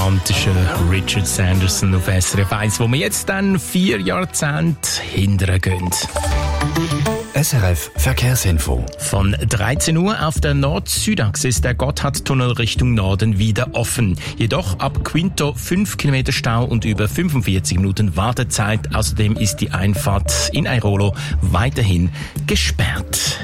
romantische Richard Sanderson auf SRF 1, wo wir jetzt dann 4 Jahrzehnte hinterher gehen. SRF Verkehrsinfo. Von 13 Uhr auf der Nord-Süd-Achse ist der Gotthardtunnel Richtung Norden wieder offen. Jedoch ab Quinto 5 Kilometer Stau und über 45 Minuten Wartezeit. Außerdem ist die Einfahrt in Airolo weiterhin gesperrt.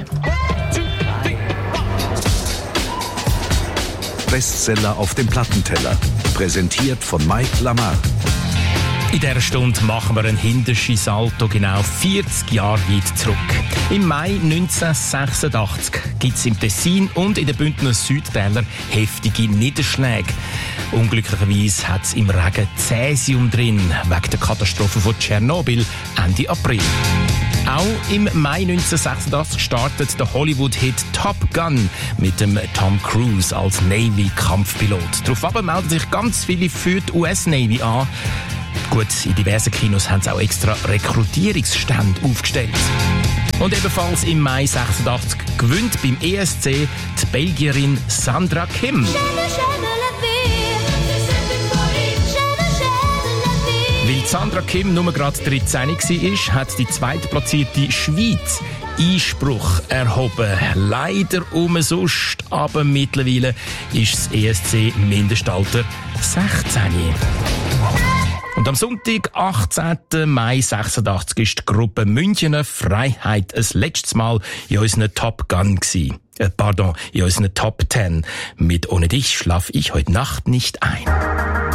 Bestseller auf dem Plattenteller. Präsentiert von Mike Lamar. In dieser Stunde machen wir einen Hinterschi-Salto genau 40 Jahre weit zurück. Im Mai 1986 gibt es im Tessin und in den Bündner Südtälern heftige Niederschläge. Unglücklicherweise hat es im Regen Cäsium drin, wegen der Katastrophe von Tschernobyl Ende April. Auch im Mai 1986 startet der Hollywood-Hit Top Gun mit dem Tom Cruise als Navy-Kampfpilot. Daraufhin melden sich ganz viele für die US-Navy an. Gut, in diversen Kinos haben sie auch extra Rekrutierungsstände aufgestellt. Und ebenfalls im Mai 1986 gewinnt beim ESC die Belgierin Sandra Kim. Weil Sandra Kim nur gerade 13 war, hat die zweitplatzierte Schweiz Einspruch erhoben. Leider umsonst, aber mittlerweile ist das ESC-Mindestalter 16. Und am Sonntag, 18. Mai 86, ist die Gruppe Münchener Freiheit ein letztes Mal in unseren Top Gun gewesen. In unseren Top 10. Mit «Ohne dich schlaf ich heute Nacht nicht ein».